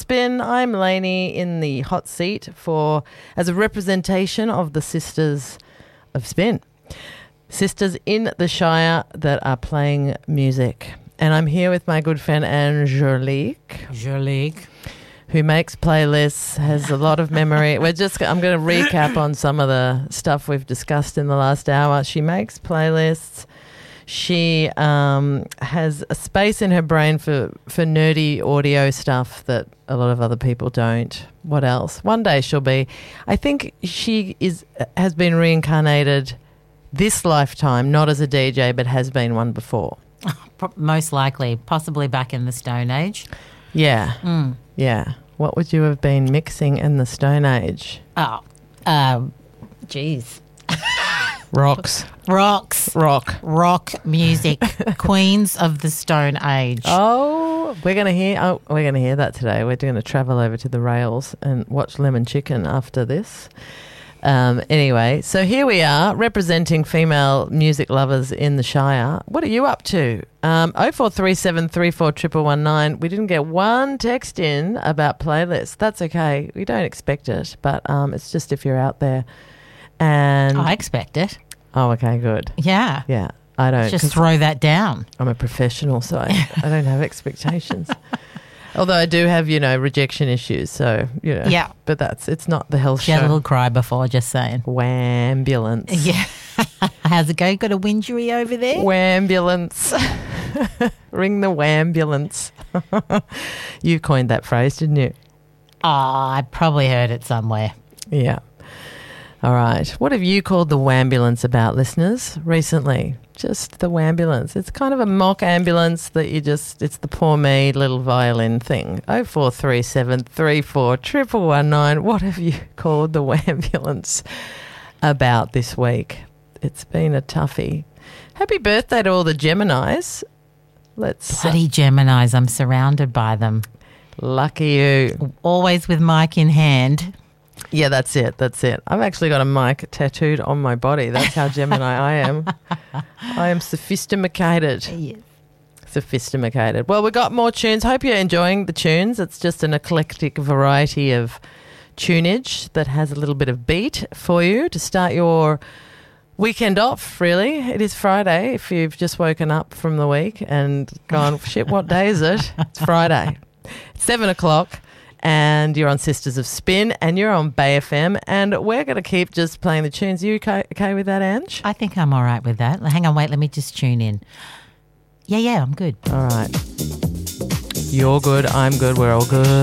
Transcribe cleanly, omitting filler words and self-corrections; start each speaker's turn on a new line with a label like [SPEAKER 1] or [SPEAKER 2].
[SPEAKER 1] Spin. I'm Lainey in the hot seat as a representation of the Sisters of Spin. Sisters in the Shire that are playing music. And I'm here with my good friend Angelique. Who makes playlists, has a lot of memory. I'm going to recap on some of the stuff we've discussed in the last hour. She makes playlists. She has a space in her brain for nerdy audio stuff that a lot of other people don't. What else? One day I think she has been reincarnated this lifetime, not as a DJ, but has been one before.
[SPEAKER 2] Most likely, possibly back in the Stone Age.
[SPEAKER 1] Yeah. Yeah. What would you have been mixing in the Stone Age?
[SPEAKER 2] Geez.
[SPEAKER 1] Rocks.
[SPEAKER 2] Rock music. Queens of the Stone Age.
[SPEAKER 1] Oh, we're going to hear that today. We're going to travel over to the rails and watch Lemon Chicken after this. Anyway, so here we are representing female music lovers in the Shire. What are you up to? 0437 34 119. We didn't get one text in about playlists. That's okay. We don't expect it, but it's just if you're out there. And
[SPEAKER 2] I expect it.
[SPEAKER 1] Oh, okay, good.
[SPEAKER 2] Yeah.
[SPEAKER 1] Yeah, I don't.
[SPEAKER 2] Just throw that down.
[SPEAKER 1] I'm a professional, so I don't have expectations. Although I do have, rejection issues, so,
[SPEAKER 2] Yeah.
[SPEAKER 1] But it's not the health
[SPEAKER 2] She
[SPEAKER 1] show.
[SPEAKER 2] had a little cry before, just saying.
[SPEAKER 1] Wambulance.
[SPEAKER 2] Yeah. How's it going? Got a whingery over there?
[SPEAKER 1] Wambulance. Ring the wambulance. You coined that phrase, didn't you?
[SPEAKER 2] Oh, I probably heard it somewhere.
[SPEAKER 1] Yeah. All right. What have you called the wambulance about, listeners, recently? Just the wambulance. It's kind of a mock ambulance that it's the poor me little violin thing. 0437 34 119. What have you called the wambulance about this week? It's been a toughie. Happy birthday to all the Geminis.
[SPEAKER 2] Bloody Geminis. I'm surrounded by them.
[SPEAKER 1] Lucky you.
[SPEAKER 2] Always with mic in hand.
[SPEAKER 1] Yeah, that's it. I've actually got a mic tattooed on my body. That's how Gemini I am. I am sophisticated.
[SPEAKER 2] Yes.
[SPEAKER 1] Sophisticated. Well, we got more tunes. Hope you're enjoying the tunes. It's just an eclectic variety of tunage that has a little bit of beat for you to start your weekend off, really. It is Friday if you've just woken up from the week and gone, shit, what day is it? It's Friday. It's 7 o'clock. And you're on Sisters of Spin and you're on Bay FM and we're going to keep just playing the tunes. Are you okay with that, Ange?
[SPEAKER 2] I think I'm all right with that. Hang on, wait, let me just tune in. Yeah, I'm good.
[SPEAKER 1] All right. You're good, I'm good, we're all good.